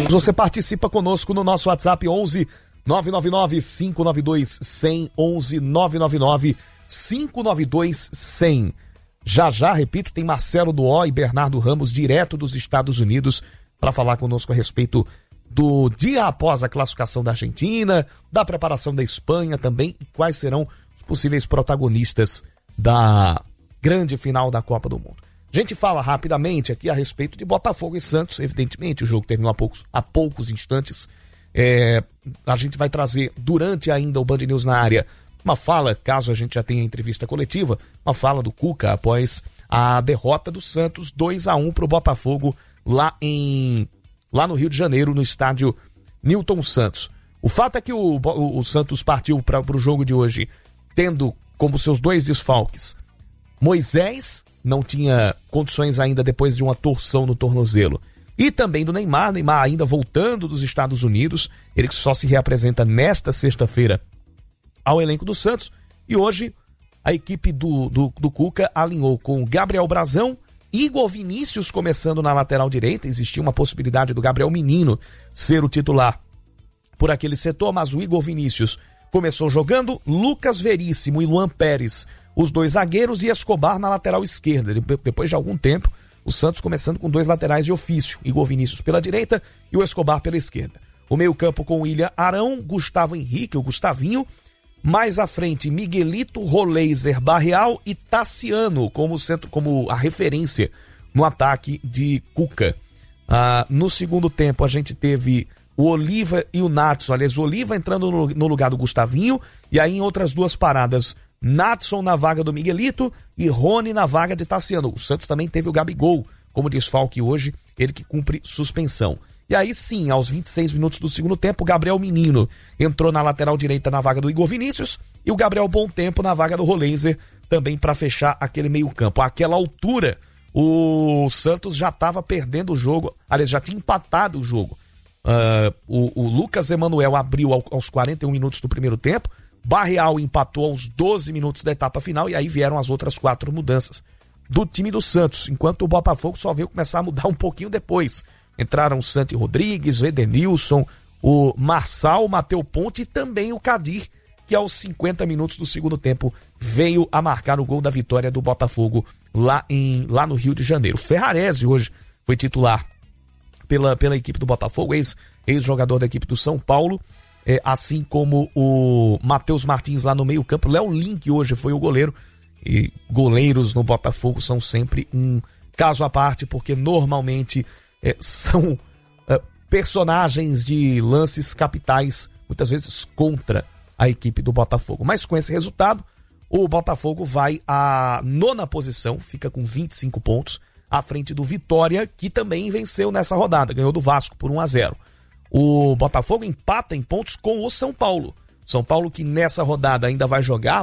Você participa conosco no nosso WhatsApp 11 999 592 100, 11 999 592 100. Já, repito, tem Marcelo Duó e Bernardo Ramos, direto dos Estados Unidos, para falar conosco a respeito do dia após a classificação da Argentina, da preparação da Espanha também, e quais serão os possíveis protagonistas da grande final da Copa do Mundo. A gente fala rapidamente aqui a respeito de Botafogo e Santos. Evidentemente, o jogo terminou há poucos instantes. A gente vai trazer, durante ainda o Band News na área, uma fala, caso a gente já tenha entrevista coletiva, uma fala do Cuca após a derrota do Santos 2-1 para o Botafogo lá no Rio de Janeiro, no estádio Newton Santos. O fato é que o Santos partiu para o jogo de hoje tendo como seus dois desfalques Moisés, não tinha condições ainda depois de uma torção no tornozelo, e também do Neymar ainda voltando dos Estados Unidos, ele que só se reapresenta nesta sexta-feira ao elenco do Santos, e hoje a equipe do Cuca alinhou com Gabriel Brazão, Igor Vinícius começando na lateral direita. Existia uma possibilidade do Gabriel Menino ser o titular por aquele setor, mas o Igor Vinícius começou jogando, Lucas Veríssimo e Luan Pérez, os dois zagueiros, e Escobar na lateral esquerda. Depois de algum tempo, o Santos começando com dois laterais de ofício, Igor Vinícius pela direita e o Escobar pela esquerda. O meio-campo com William Arão, Gustavo Henrique, o Gustavinho, mais à frente Miguelito, Roleiser, Barreal e Tassiano como a referência no ataque de Cuca. No segundo tempo a gente teve o Oliva e o Natson, aliás, o Oliva entrando no lugar do Gustavinho, e aí em outras duas paradas, Natson na vaga do Miguelito e Rony na vaga de Tassiano. O Santos também teve o Gabigol como desfalque hoje, ele que cumpre suspensão. E aí sim, aos 26 minutos do segundo tempo, o Gabriel Menino entrou na lateral direita na vaga do Igor Vinícius e o Gabriel Bom Tempo na vaga do Roleiser, também para fechar aquele meio campo. Àquela altura, o Santos já estava perdendo o jogo, aliás, já tinha empatado o jogo. O Lucas Emanuel abriu aos 41 minutos do primeiro tempo, Barreal empatou aos 12 minutos da etapa final, e aí vieram as outras 4 mudanças do time do Santos, enquanto o Botafogo só veio começar a mudar um pouquinho depois. Entraram o Santi Rodrigues, o Edenilson, o Marçal, o Mateu Ponte e também o Kadir, que aos 50 minutos do segundo tempo veio a marcar o gol da vitória do Botafogo lá no Rio de Janeiro. O Ferrarese hoje foi titular pela equipe do Botafogo, ex-jogador da equipe do São Paulo, assim como o Matheus Martins lá no meio campo. Léo Link hoje foi o goleiro, e goleiros no Botafogo são sempre um caso à parte, porque normalmente são personagens de lances capitais, muitas vezes contra a equipe do Botafogo. Mas com esse resultado, o Botafogo vai à 9ª posição, fica com 25 pontos, à frente do Vitória, que também venceu nessa rodada, ganhou do Vasco por 1-0. O Botafogo empata em pontos com o São Paulo. São Paulo que nessa rodada ainda vai jogar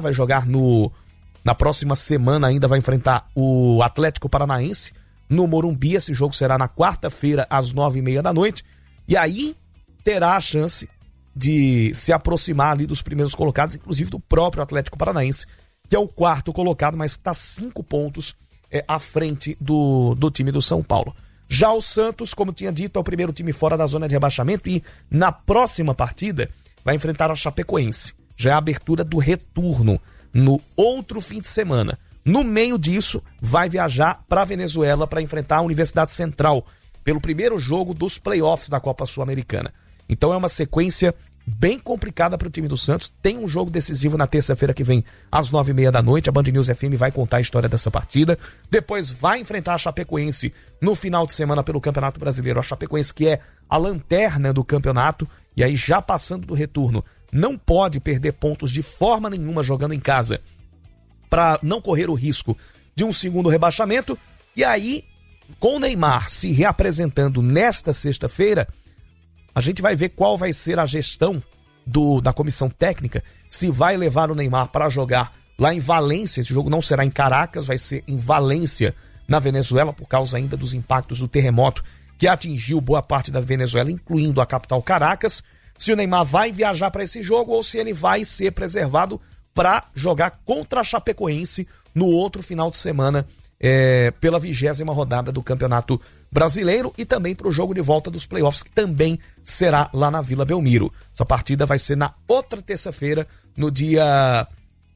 na próxima semana, ainda vai enfrentar o Atlético Paranaense no Morumbi. Esse jogo será na quarta-feira às 9h30 da noite, e aí terá a chance de se aproximar ali dos primeiros colocados, inclusive do próprio Atlético Paranaense, que é o 4º colocado, mas que está 5 pontos à frente do time do São Paulo. Já o Santos, como tinha dito, é o primeiro time fora da zona de rebaixamento, e na próxima partida vai enfrentar a Chapecoense. Já é a abertura do retorno no outro fim de semana. No meio disso, vai viajar para a Venezuela para enfrentar a Universidade Central pelo primeiro jogo dos playoffs da Copa Sul-Americana. Então é uma sequência bem complicada para o time do Santos. Tem um jogo decisivo na terça-feira que vem, às 9h30 da noite. A Band News FM vai contar a história dessa partida. Depois vai enfrentar a Chapecoense no final de semana pelo Campeonato Brasileiro. A Chapecoense, que é a lanterna do campeonato, e aí já passando do retorno, não pode perder pontos de forma nenhuma jogando em casa, para não correr o risco de um segundo rebaixamento. E aí, com o Neymar se reapresentando nesta sexta-feira, a gente vai ver qual vai ser a gestão da comissão técnica, se vai levar o Neymar para jogar lá em Valência. Esse jogo não será em Caracas, vai ser em Valência, na Venezuela, por causa ainda dos impactos do terremoto que atingiu boa parte da Venezuela, incluindo a capital Caracas. Se o Neymar vai viajar para esse jogo ou se ele vai ser preservado para jogar contra a Chapecoense no outro final de semana pela 20ª rodada do Campeonato Brasileiro e também para o jogo de volta dos playoffs, que também será lá na Vila Belmiro. Essa partida vai ser na outra terça-feira, no dia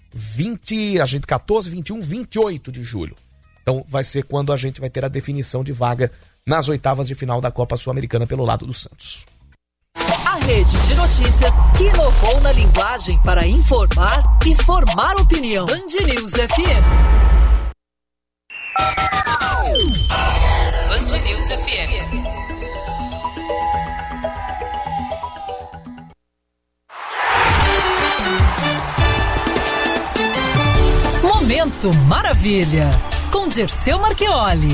14, 21, 28 de julho. Então vai ser quando a gente vai ter a definição de vaga nas oitavas de final da Copa Sul-Americana pelo lado do Santos. A rede de notícias que inovou na linguagem para informar e formar opinião. Band News FM. Band News FM. Momento Maravilha, com Dirceu Marchioli.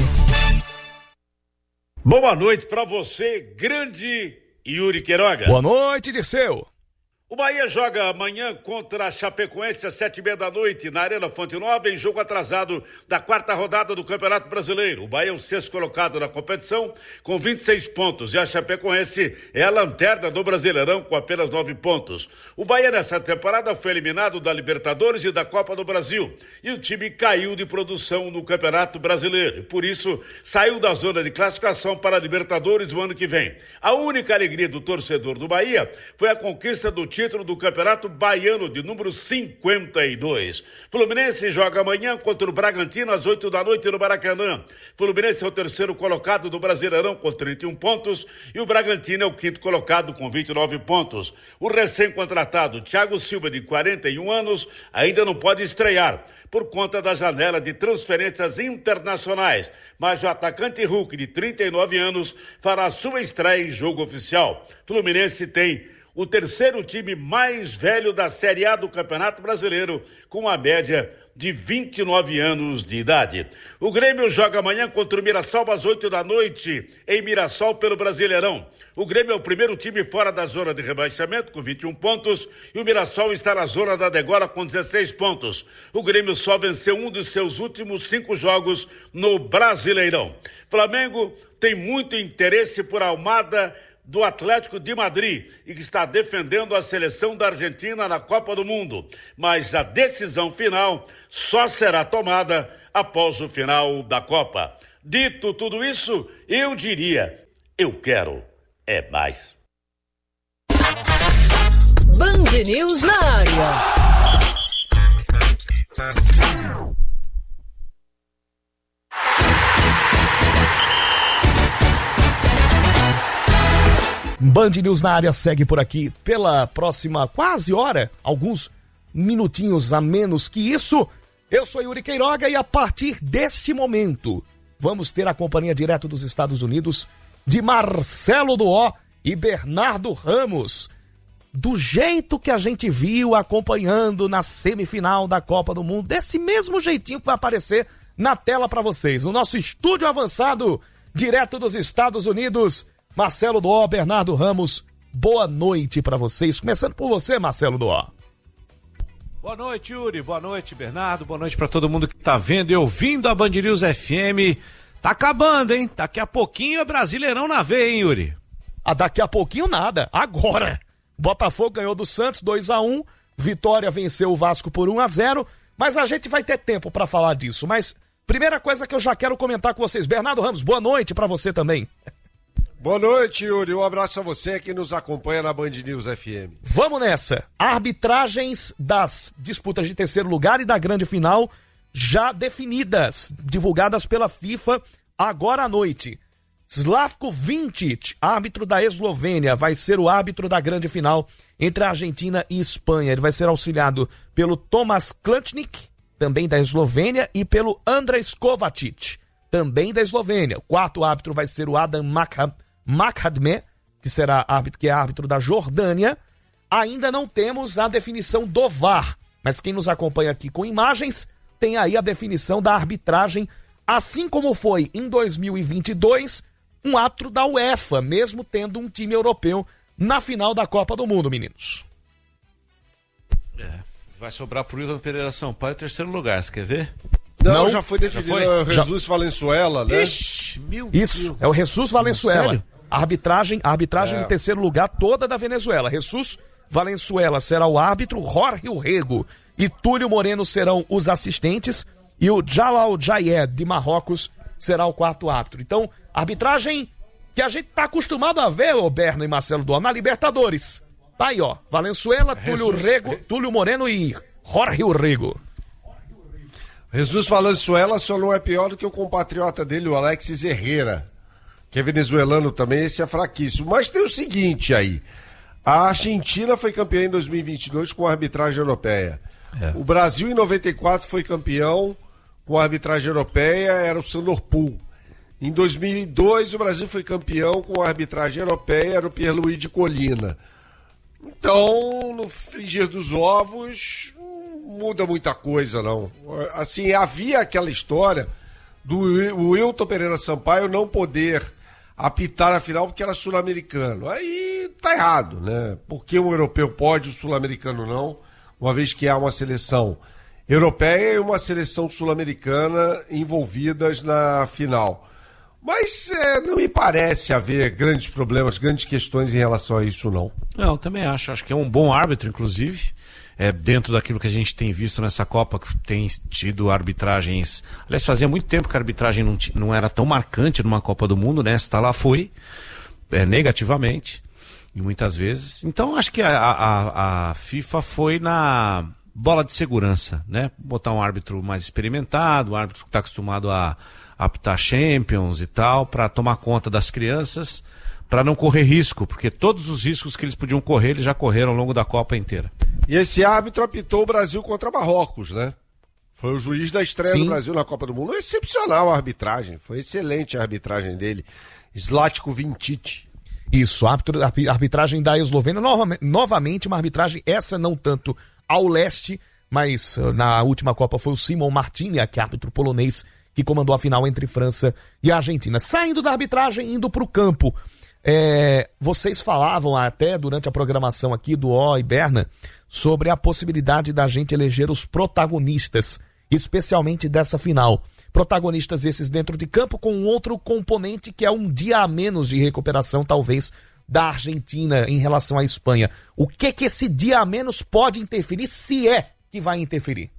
Boa noite para você, grande Yuri Queiroga. Boa noite, Dirceu. O Bahia joga amanhã contra a Chapecoense às 19h30 na Arena Fonte Nova, em jogo atrasado da 4ª rodada do Campeonato Brasileiro. O Bahia é o 6º colocado na competição com 26 pontos e a Chapecoense é a lanterna do Brasileirão com apenas 9 pontos. O Bahia nessa temporada foi eliminado da Libertadores e da Copa do Brasil e o time caiu de produção no Campeonato Brasileiro. Por isso, saiu da zona de classificação para a Libertadores o ano que vem. A única alegria do torcedor do Bahia foi a conquista do título do Campeonato Baiano de número 52. Fluminense joga amanhã contra o Bragantino às 20h no Maracanã. Fluminense é o 3º colocado do Brasileirão com 31 pontos e o Bragantino é o 5º colocado com 29 pontos. O recém-contratado Thiago Silva, de 41 anos, ainda não pode estrear por conta da janela de transferências internacionais, mas o atacante Hulk, de 39 anos, fará sua estreia em jogo oficial. Fluminense tem o 3º time mais velho da Série A do Campeonato Brasileiro, com uma média de 29 anos de idade. O Grêmio joga amanhã contra o Mirassol às 20h em Mirassol pelo Brasileirão. O Grêmio é o 1º time fora da zona de rebaixamento com 21 pontos e o Mirassol está na zona da degola com 16 pontos. O Grêmio só venceu um dos seus últimos 5 jogos no Brasileirão. Flamengo tem muito interesse por Almada do Atlético de Madrid e que está defendendo a seleção da Argentina na Copa do Mundo. Mas a decisão final só será tomada após o final da Copa. Dito tudo isso, eu diria, eu quero é mais. Band News na área. Band News na área segue por aqui pela próxima quase hora, alguns minutinhos a menos que isso. Eu sou Yuri Queiroga e a partir deste momento vamos ter a companhia direto dos Estados Unidos de Marcelo Duó e Bernardo Ramos. Do jeito que a gente viu acompanhando na semifinal da Copa do Mundo, desse mesmo jeitinho que vai aparecer na tela para vocês. O nosso estúdio avançado direto dos Estados Unidos. Marcelo Duó, Bernardo Ramos, boa noite para vocês. Começando por você, Marcelo Duó. Boa noite, Yuri. Boa noite, Bernardo. Boa noite para todo mundo que tá vendo e ouvindo a Band News FM. Tá acabando, hein? Daqui a pouquinho é Brasileirão na veia, hein, Yuri? Daqui a pouquinho nada. Agora. Botafogo ganhou do Santos 2-1. Vitória venceu o Vasco por 1-0. Mas a gente vai ter tempo para falar disso. Mas primeira coisa que eu já quero comentar com vocês. Bernardo Ramos, boa noite para você também. Boa noite, Yuri. Um abraço a você que nos acompanha na Band News FM. Vamos nessa. Arbitragens das disputas de terceiro lugar e da grande final já definidas, divulgadas pela FIFA agora à noite. Slavko Vincic, árbitro da Eslovênia, vai ser o árbitro da grande final entre a Argentina e Espanha. Ele vai ser auxiliado pelo Tomas Klantnik, também da Eslovênia, e pelo Andrej Kovacic, também da Eslovênia. O quarto árbitro vai ser o Adam Makhadme, que é árbitro da Jordânia. Ainda não temos a definição do VAR, mas quem nos acompanha aqui com imagens tem aí a definição da arbitragem, assim como foi em 2022 um árbitro da UEFA, mesmo tendo um time europeu na final da Copa do Mundo, meninos. Vai sobrar pro Wilton Pereira Sampaio o terceiro lugar, você quer ver? Não, já foi definido. Já foi? Jesus Valenzuela, né? Ixi, meu Isso, Deus. é o Jesus Valenzuela. Sério? A arbitragem em terceiro lugar, toda da Venezuela. Jesus Valenzuela será o árbitro, Jorge Urrego e Túlio Moreno serão os assistentes. e o Jalal Jayed, de Marrocos, será o quarto árbitro. Então, arbitragem que a gente tá acostumado a ver, ô Berna e Marcelo Duarte, na Libertadores. Tá aí, ó, Valenzuela, Túlio Moreno e Jorge Urrego. Jesus Valenzuela só não é pior do que o compatriota dele, o Alexis Herrera, que é venezuelano também, esse é fraquíssimo. Mas tem o seguinte aí, a Argentina foi campeã em 2022 com a arbitragem europeia. O Brasil em 94 foi campeão com a arbitragem europeia, era o Sandor Pool. Em 2002 o Brasil foi campeão com a arbitragem europeia, era o Pierluigi Colina. Então, no frigir dos ovos, não muda muita coisa, não. Assim, havia aquela história do Wilton Pereira Sampaio não poder apitar a final porque era sul-americano. Aí tá errado, né? Porque um europeu pode, o sul-americano não, uma vez que há uma seleção europeia e uma seleção sul-americana envolvidas na final. Mas não me parece haver grandes problemas, grandes questões em relação a isso, não. Não, também acho. Acho que é um bom árbitro, inclusive. Dentro daquilo que a gente tem visto nessa Copa, que tem tido arbitragens... Aliás, fazia muito tempo que a arbitragem não era tão marcante numa Copa do Mundo, né? Esta lá foi, negativamente, e muitas vezes. Então, acho que a FIFA foi na bola de segurança, né? Botar um árbitro mais experimentado, um árbitro que está acostumado a apitar Champions e tal, para tomar conta das crianças, para não correr risco, porque todos os riscos que eles podiam correr, eles já correram ao longo da Copa inteira. E esse árbitro apitou o Brasil contra Marrocos, né? Foi o juiz da estreia do Brasil na Copa do Mundo. Excepcional a arbitragem, foi excelente a arbitragem dele. Zlatko Vintic. Isso, a arbitragem da Eslovênia, novamente uma arbitragem, essa não tanto ao leste, mas na última Copa foi o Simon Martiniak, árbitro polonês, que comandou a final entre França e Argentina. Saindo da arbitragem, indo para o campo. Vocês falavam até durante a programação aqui do O e Berna sobre a possibilidade da gente eleger os protagonistas, especialmente dessa final. Protagonistas esses dentro de campo com um outro componente que é um dia a menos de recuperação, talvez, da Argentina em relação à Espanha. O que esse dia a menos pode interferir, se é que vai interferir?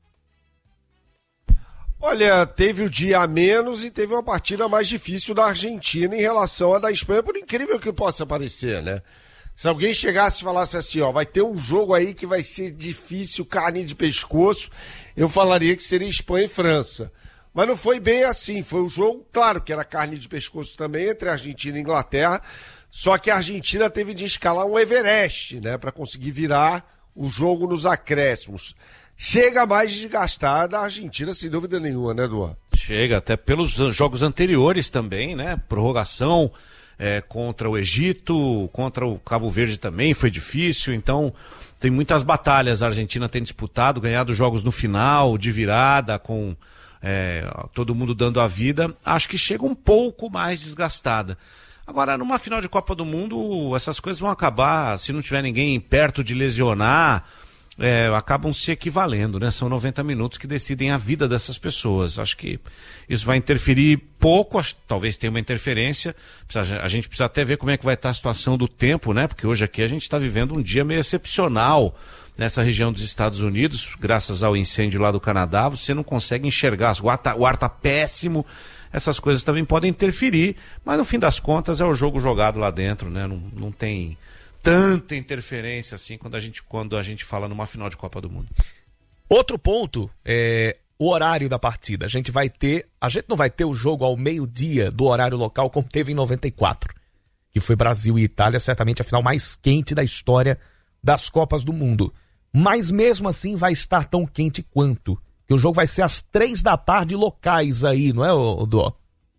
Olha, teve o dia a menos e teve uma partida mais difícil da Argentina em relação à da Espanha, por incrível que possa parecer, né? Se alguém chegasse e falasse assim, ó, vai ter um jogo aí que vai ser difícil, carne de pescoço, eu falaria que seria Espanha e França. Mas não foi bem assim, foi um jogo, claro que era carne de pescoço também, entre Argentina e Inglaterra, só que a Argentina teve de escalar um Everest, né, para conseguir virar o jogo nos acréscimos. Chega mais desgastada a Argentina, sem dúvida nenhuma, né, Duan? Chega, até pelos jogos anteriores também, né? Prorrogação contra o Egito, contra o Cabo Verde também foi difícil, então tem muitas batalhas. A Argentina tem disputado, ganhado jogos no final, de virada, com todo mundo dando a vida. Acho que chega um pouco mais desgastada. Agora, numa final de Copa do Mundo, essas coisas vão acabar, se não tiver ninguém perto de lesionar... acabam se equivalendo, né? São 90 minutos que decidem a vida dessas pessoas. Acho que isso vai interferir pouco, talvez tenha uma interferência. A gente precisa até ver como é que vai estar a situação do tempo, né? Porque hoje aqui a gente está vivendo um dia meio excepcional nessa região dos Estados Unidos, graças ao incêndio lá do Canadá. Você não consegue enxergar, o ar está péssimo. Essas coisas também podem interferir, mas no fim das contas é o jogo jogado lá dentro, né? Não tem tanta interferência assim quando a gente fala numa final de Copa do Mundo. Outro ponto é o horário da partida. A gente não vai ter o jogo ao meio-dia do horário local como teve em 94, que foi Brasil e Itália, certamente a final mais quente da história das Copas do Mundo. Mas mesmo assim vai estar tão quente quanto, que o jogo vai ser às 3 da tarde locais aí, não é, Dó?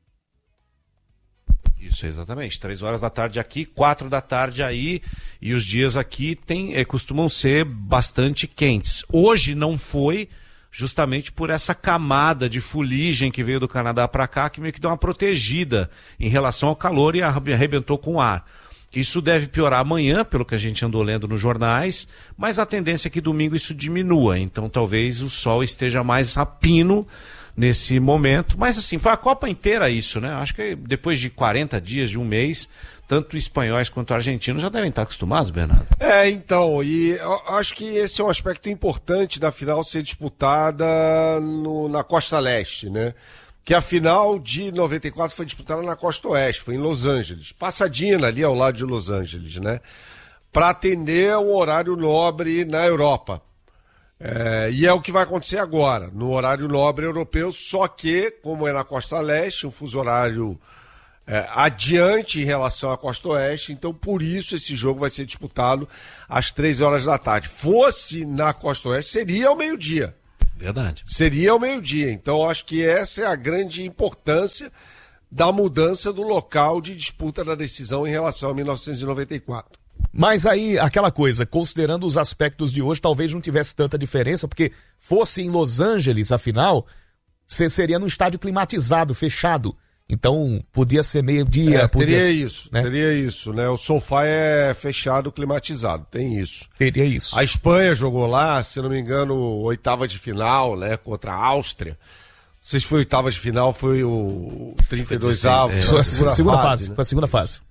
Isso, exatamente. 3 horas da tarde aqui, 4 da tarde aí, e os dias aqui costumam ser bastante quentes. Hoje não foi, justamente por essa camada de fuligem que veio do Canadá para cá, que meio que deu uma protegida em relação ao calor e arrebentou com o ar. Isso deve piorar amanhã, pelo que a gente andou lendo nos jornais, mas a tendência é que domingo isso diminua, então talvez o sol esteja mais a pino nesse momento. Mas assim, foi a Copa inteira isso, né? Acho que depois de 40 dias, de um mês, tanto espanhóis quanto argentinos já devem estar acostumados, Bernardo. Então, e eu acho que esse é um aspecto importante da final ser disputada na Costa Leste, né? Que a final de 94 foi disputada na Costa Oeste, foi em Los Angeles, Pasadena, ali ao lado de Los Angeles, né? Para atender o horário nobre na Europa. E é o que vai acontecer agora, no horário nobre europeu, só que, como é na Costa Leste, um fuso horário adiante em relação à Costa Oeste, então por isso esse jogo vai ser disputado às 3 horas da tarde. Fosse na Costa Oeste, seria ao meio-dia. Verdade. Seria ao meio-dia. Então, acho que essa é a grande importância da mudança do local de disputa da decisão em relação a 1994. Mas aí, aquela coisa, considerando os aspectos de hoje, talvez não tivesse tanta diferença, porque fosse em Los Angeles, afinal, você seria num estádio climatizado, fechado. Então, podia ser meio-dia. Teria isso, né? O sofá é fechado, climatizado, tem isso. Teria isso. A Espanha jogou lá, se não me engano, oitava de final, né? Contra a Áustria. Não sei se foi oitava de final, foi o 32 avos. Foi a segunda fase, né? Foi a segunda fase.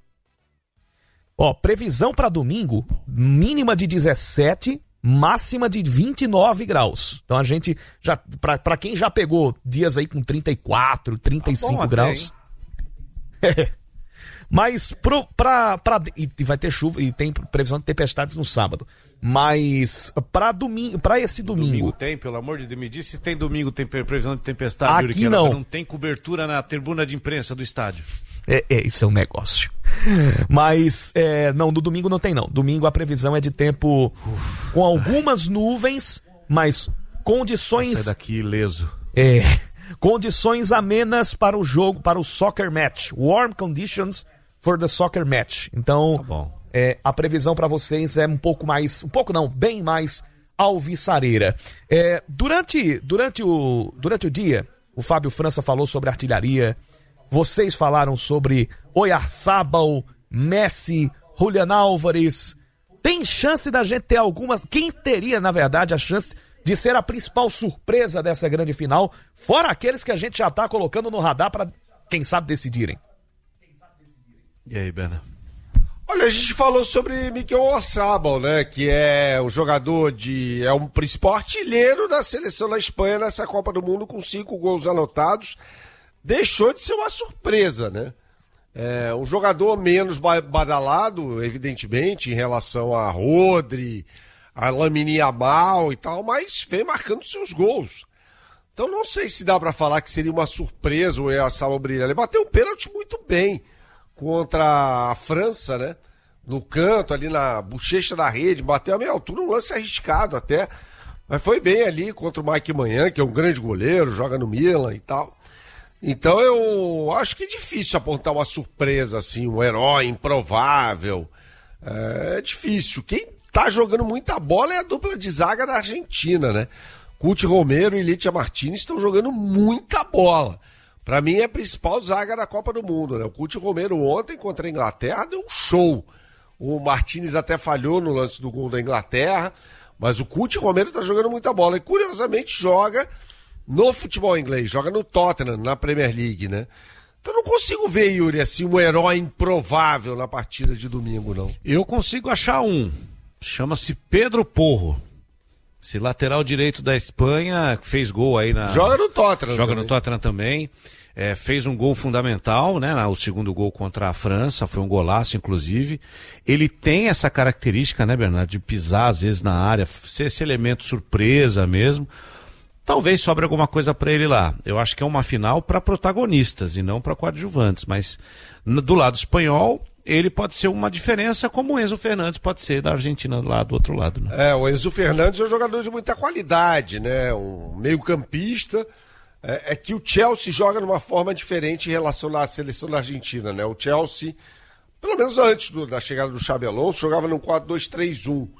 Ó, previsão para domingo, mínima de 17, máxima de 29 graus. Então a gente já, para quem já pegou dias aí com 34, 35 graus. Mas e vai ter chuva e tem previsão de tempestades no sábado. Mas para esse domingo. Domingo tem, pelo amor de Deus, me diz se tem domingo, tem previsão de tempestade. Aqui não tem cobertura na tribuna de imprensa do estádio. Isso é um negócio. Mas, não, no domingo não tem não. Domingo a previsão é de tempo com algumas nuvens, mas condições... Sai daqui ileso. Condições amenas para o jogo, para o soccer match. Warm conditions for the soccer match. Então, tá bom. A previsão para vocês é bem mais alviçareira. Durante o dia, o Fábio França falou sobre artilharia. Vocês falaram sobre Oyarzabal, Messi, Julián Álvares. Tem chance da gente ter algumas... Quem teria, na verdade, a chance de ser a principal surpresa dessa grande final, fora aqueles que a gente já tá colocando no radar para, quem sabe, decidirem? E aí, Bena? Olha, a gente falou sobre Mikel Oyarzabal, né? Que é o jogador é um principal artilheiro da seleção da Espanha nessa Copa do Mundo com 5 gols anotados. Deixou de ser uma surpresa, né? Um jogador menos badalado, evidentemente, em relação a Rodri, a Lamine Yamal e tal, mas vem marcando seus gols. Então não sei se dá para falar que seria uma surpresa o Oyarzabal brilhar. Ele bateu um pênalti muito bem contra a França, né? No canto, ali na bochecha da rede, bateu a meia altura, um lance arriscado até, mas foi bem ali contra o Mike Maignan, que é um grande goleiro, joga no Milan e tal. Então eu acho que é difícil apontar uma surpresa, assim, um herói improvável. É difícil. Quem tá jogando muita bola é a dupla de zaga da Argentina, né? Cuti Romero e Licha Martínez estão jogando muita bola. Para mim é a principal zaga da Copa do Mundo, né? O Cuti Romero ontem contra a Inglaterra deu um show. O Martínez até falhou no lance do gol da Inglaterra, mas o Cuti Romero tá jogando muita bola e curiosamente joga no futebol inglês, joga no Tottenham, na Premier League, né? Então não consigo ver, Yuri, assim, um herói improvável na partida de domingo, não. Eu consigo achar um. Chama-se Pedro Porro. Esse lateral direito da Espanha, fez gol aí na... Joga no Tottenham. Joga também. No Tottenham também. Fez um gol fundamental, né? O segundo gol contra a França, foi um golaço, inclusive. Ele tem essa característica, né, Bernardo, de pisar às vezes na área, ser esse elemento surpresa mesmo. Talvez sobre alguma coisa para ele lá. Eu acho que é uma final para protagonistas e não para coadjuvantes, mas do lado espanhol, ele pode ser uma diferença, como o Enzo Fernandes pode ser da Argentina lá do outro lado, né? O Enzo Fernandes é um jogador de muita qualidade, né? Um meio-campista. É que o Chelsea joga de uma forma diferente em relação à seleção da Argentina, né? O Chelsea, pelo menos antes da chegada do Xabi Alonso, jogava no 4-2-3-1.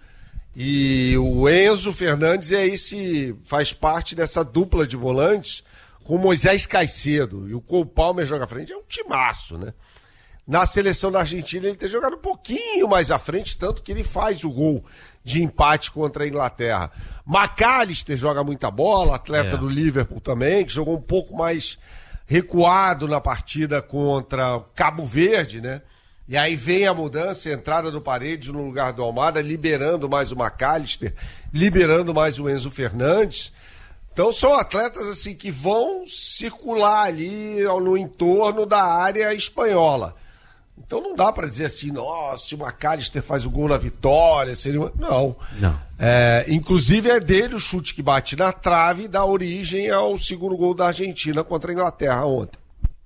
E o Enzo Fernandes faz parte dessa dupla de volantes com o Moisés Caicedo. E o Cole Palmer joga à frente, é um timaço, né? na seleção da Argentina ele ter jogado um pouquinho mais à frente, tanto que ele faz o gol de empate contra a Inglaterra. McAllister joga muita bola, atleta do Liverpool também, que jogou um pouco mais recuado na partida contra Cabo Verde, né? E aí vem a mudança, a entrada do Paredes no lugar do Almada, liberando mais o McAllister, liberando mais o Enzo Fernandes. Então são atletas assim que vão circular ali no entorno da área espanhola. Então não dá para dizer assim, nossa, se o McAllister faz o gol na vitória, seria uma... Não. Inclusive é dele o chute que bate na trave e dá origem ao segundo gol da Argentina contra a Inglaterra ontem.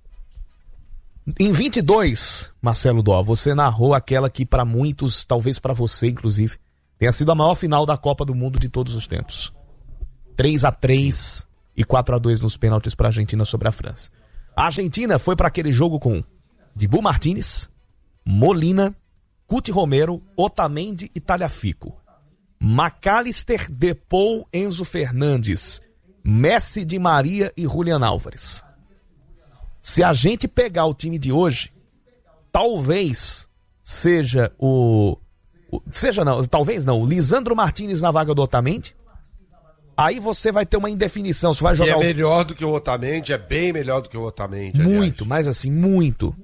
Em 22, Marcelo Dó, você narrou aquela que para muitos, talvez para você inclusive, tenha sido a maior final da Copa do Mundo de todos os tempos. 3-3 e 4-2 nos pênaltis para a Argentina sobre a França. A Argentina foi para aquele jogo com Dibu Martínez, Molina, Cuti Romero, Otamendi e Tagliafico. McAllister, Depou, Enzo Fernandes, Messi, Di Maria e Julián Álvares. Se a gente pegar o time de hoje, talvez seja o Lisandro Martínez na vaga do Otamendi. Aí você vai ter uma indefinição, se vai jogar melhor do que o Otamendi, é bem melhor do que o Otamendi. Muito, mas assim, muito.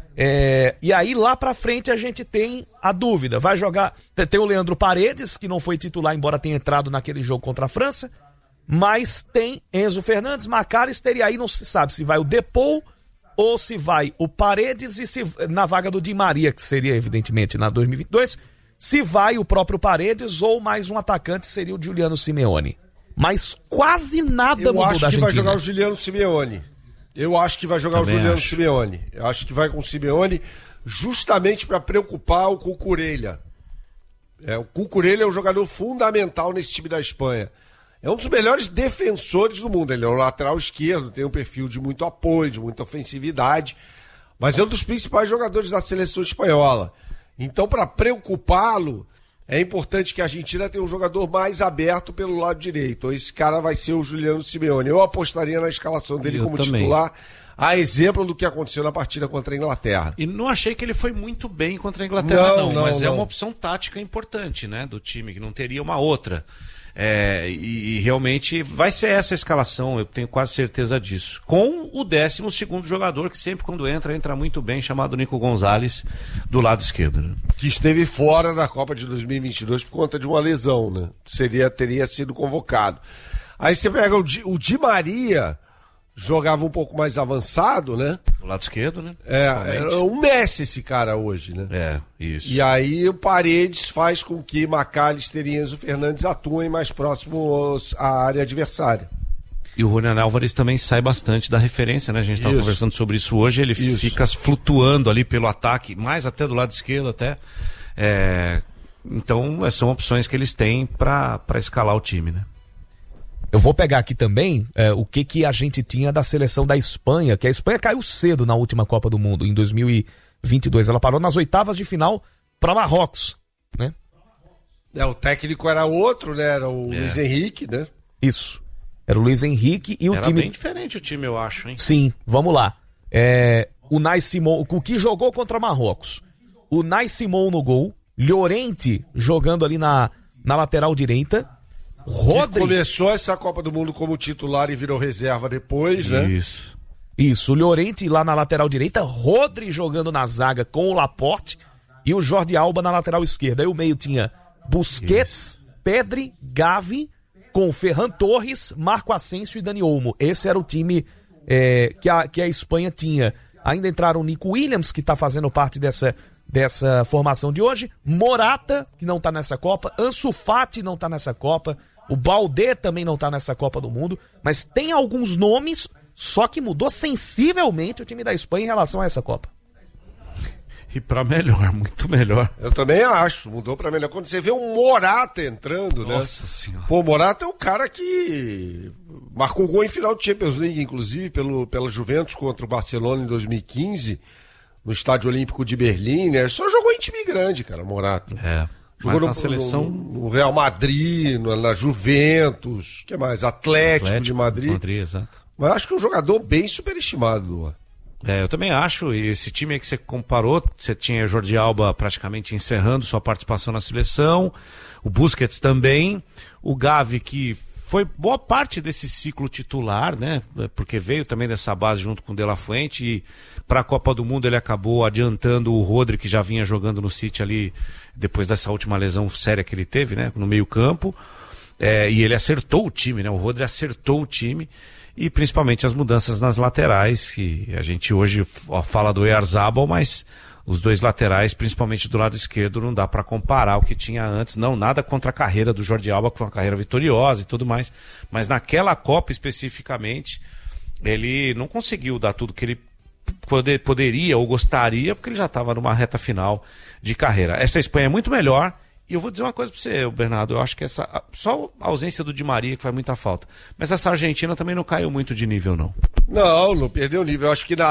E aí lá pra frente a gente tem a dúvida, vai jogar, tem o Leandro Paredes, que não foi titular, embora tenha entrado naquele jogo contra a França, mas tem Enzo Fernandes, McAllister, e aí não se sabe se vai o Depou ou se vai o Paredes, e se na vaga do Di Maria, que seria evidentemente na 2022, se vai o próprio Paredes ou mais um atacante, seria o Giuliano Simeone. Mas quase nada mudou da Argentina. Eu acho que vai jogar o Giuliano Simeone. Eu acho que vai jogar também o Giuliano Simeone. Eu acho que vai com o Simeone justamente para preocupar o Cucurella. O Cucurella é um jogador fundamental nesse time da Espanha. É um dos melhores defensores do mundo. Ele é o lateral esquerdo, tem um perfil de muito apoio, de muita ofensividade, mas é um dos principais jogadores da seleção espanhola. Então, para preocupá-lo, é importante que a Argentina tenha um jogador mais aberto pelo lado direito. Esse cara vai ser o Giuliano Simeone. Eu apostaria na escalação dele como titular, a exemplo do que aconteceu na partida contra a Inglaterra. E não achei que ele foi muito bem contra a Inglaterra, mas é uma opção tática importante, né, do time, que não teria uma outra. E realmente vai ser essa a escalação, eu tenho quase certeza disso. Com o 12º jogador, que sempre quando entra muito bem, chamado Nico Gonzalez, do lado esquerdo. Né? Que esteve fora da Copa de 2022 por conta de uma lesão, né? Teria sido convocado. Aí você pega o Di Maria, jogava um pouco mais avançado, né? Do lado esquerdo, né? É um Messi esse cara hoje, né? Isso. E aí o Paredes faz com que McAllister e Enzo Fernandes atuem mais próximos à área adversária. E o Julián Álvares também sai bastante da referência, né? A gente estava conversando sobre isso hoje, ele fica flutuando ali pelo ataque, mais até do lado esquerdo até. Então são opções que eles têm para escalar o time, né? Eu vou pegar aqui também o que a gente tinha da seleção da Espanha, que a Espanha caiu cedo na última Copa do Mundo, em 2022. Ela parou nas oitavas de final para Marrocos, né? O técnico era outro, né? Era o Luiz Henrique, né? Isso. Era o Luiz Henrique e o era time... bem diferente o time, eu acho, hein? Sim, vamos lá. O Nai Simon, o que jogou contra Marrocos. O Nai Simon no gol, Llorente jogando ali na lateral direita, Rodri... Que começou essa Copa do Mundo como titular e virou reserva depois, né? Isso, o Llorente lá na lateral direita, Rodri jogando na zaga com o Laporte e o Jordi Alba na lateral esquerda. Aí o meio tinha Busquets, Pedri, Gavi, com Ferran Torres, Marco Asensio e Dani Olmo. Esse era o time que a Espanha tinha. Ainda entraram o Nico Williams, que está fazendo parte dessa formação de hoje, Morata, que não está nessa Copa, Ansu Fati não está nessa Copa, o Baldé também não tá nessa Copa do Mundo, mas tem alguns nomes, só que mudou sensivelmente o time da Espanha em relação a essa Copa. E pra melhor, muito melhor. Eu também acho, mudou pra melhor. Quando você vê um Morata entrando, Nossa Senhora. Pô, o Morata é o cara que marcou gol em final de Champions League, inclusive, pela Juventus contra o Barcelona em 2015, no Estádio Olímpico de Berlim, né? Só jogou em time grande, cara, Morata. Jogou na seleção... no Real Madrid, na Juventus, que mais? Atlético de Madrid. Exato. Mas acho que é um jogador bem superestimado, Luan. Eu também acho, e esse time aí que você comparou, você tinha Jordi Alba praticamente encerrando sua participação na seleção, o Busquets também, o Gavi que foi boa parte desse ciclo titular, né? Porque veio também dessa base junto com o De La Fuente e para a Copa do Mundo ele acabou adiantando o Rodri, que já vinha jogando no City ali depois dessa última lesão séria que ele teve, né? No meio-campo. E ele acertou o time, né? O Rodri acertou o time e principalmente as mudanças nas laterais, que a gente hoje fala do Oyarzabal, mas os dois laterais, principalmente do lado esquerdo, não dá para comparar o que tinha antes. Não, nada contra a carreira do Jordi Alba, que foi uma carreira vitoriosa e tudo mais. Mas naquela Copa especificamente, ele não conseguiu dar tudo que ele poderia ou gostaria, porque ele já estava numa reta final de carreira. Essa Espanha é muito melhor. E eu vou dizer uma coisa para você, Bernardo, eu acho que só a ausência do Di Maria que faz muita falta. Mas essa Argentina também não caiu muito de nível, não. Não perdeu nível. Eu acho que